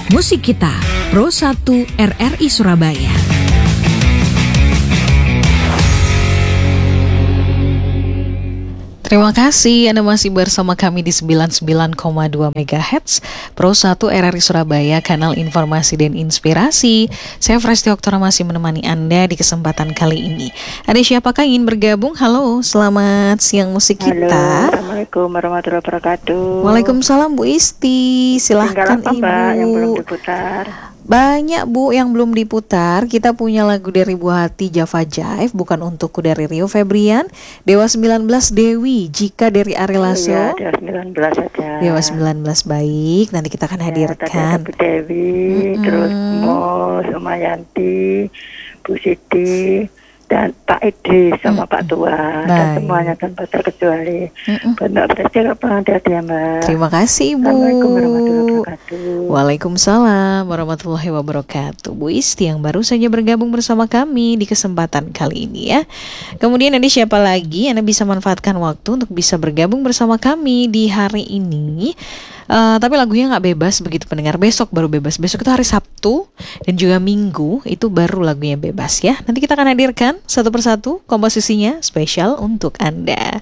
Musik Kita, Pro 1 RRI Surabaya. Terima kasih Anda masih bersama kami di 99,2 MHz Pro 1 RRI Surabaya, kanal informasi dan inspirasi. Saya Fresti Oktora masih menemani Anda di kesempatan kali ini. Ada siapakah ingin bergabung? Halo, selamat siang Musik Kita. Halo, Assalamualaikum warahmatullahi wabarakatuh. Waalaikumsalam Bu Isti, silahkan Tinggal apa, Ibu. Mbak, yang belum diputar? Banyak Bu yang belum diputar. Kita punya lagu dari Buah Hati Java Jive, Bukan Untukku dari Rio Febrian, Dewa 19 Dewi, Jika dari Ari Lasso. Iya, Dewa 19 saja. Dewa 19 baik, nanti kita akan Tadi hadirkan. ada Bu Dewi, terus Mos, Yanti, Bu Siti, dan Pak Edi sama Pak Tua, dan Baik. semuanya tanpa terkecuali. Mbak Fresti, hati-hati ya, Mbak. Terima kasih Ibu. Assalamualaikum warahmatullahi wabarakatuh. Waalaikumsalam warahmatullahi wabarakatuh. Bu Isti yang baru saja bergabung bersama kami di kesempatan kali ini ya. Kemudian ada siapa lagi? Anda bisa manfaatkan waktu untuk bisa bergabung bersama kami di hari ini. Tapi lagunya nggak bebas begitu pendengar. Besok baru bebas. Besok itu hari Sabtu dan juga Minggu itu baru lagunya bebas ya. Nanti kita akan hadirkan satu persatu komposisinya spesial untuk Anda.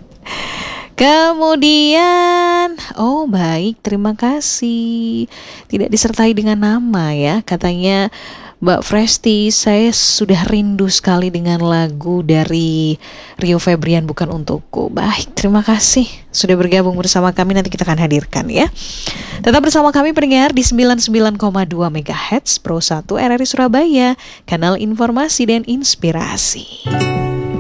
Kemudian, oh baik, terima kasih. Tidak disertai dengan nama ya. Katanya Mbak Fresti, saya sudah rindu sekali dengan lagu dari Rio Febrian, Bukan Untukku. Baik, terima kasih sudah bergabung bersama kami. Nanti kita akan hadirkan ya. Tetap bersama kami pendengar di 99,2 MHz Pro 1 RRI Surabaya, kanal informasi dan inspirasi.